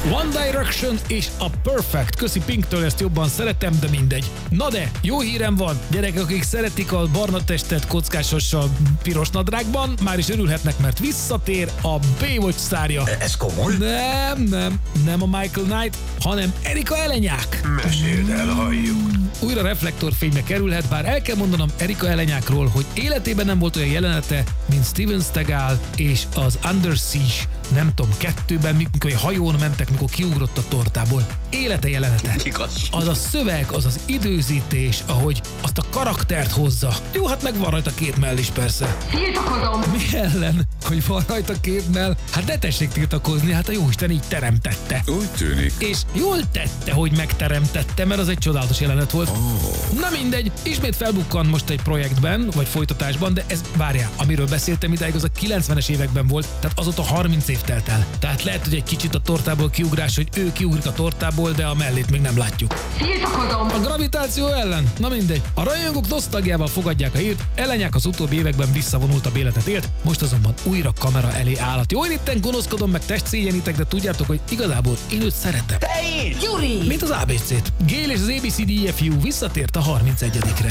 One Direction és a Perfect. Köszi Pinktől, ezt jobban szeretem, de mindegy. Na de, jó hírem van. Gyerekek, akik szeretik a barna testet kockásossal piros nadrágban, már is örülhetnek, mert visszatér a Baywatch sztárja. Ez komoly? Nem a Michael Knight, hanem Erika Elenyák. Meséld el, halljuk. Újra reflektorfénybe kerülhet, bár el kell mondanom Erika Elenyákról, hogy életében nem volt olyan jelenete, mint Steven Seagal és az Under Siege, nem tudom, 2-ben, mikor egy hajón mentek, mikor kiugrott a tortából. Élete jelenete. Igaz. Az a szöveg, az az időzítés, ahogy azt a karaktert hozza. Jó, hát meg van rajta 2 mell is persze. Tiltakozom! Mi ellen, hogy van rajta 2 mell? Hát ne tessék tiltakozni, hát a Jóisten így teremtette. Úgy tűnik. És jól tette, hogy megteremtette, mert az egy csodálatos jelenet volt. Na mindegy, ismét felbukkan most egy projektben, vagy folytatásban, de ez, várjál, amiről beszéltem idáig, az a 90-es években volt, tehát azóta 30 év telt el. Tehát lehet, hogy egy kicsit a tortából kiugrás, hogy ő kiugrik a tortából, de a mellét még nem látjuk. Tiltakozom! A gravitáció ellen? Na mindegy. A rajongók nosztalgiával fogadják a hírt, Elenyák az utóbbi években visszavonultabb életet élt, most azonban újra kamera elé állhat. Jó, én itten gonoszkodom, meg testszégyenítek, de tudjátok, hogy igazából én őt szeretem. Gyuri! Mint az ABC-t. Gayle és az ABCDEFU visszatért a 31-re.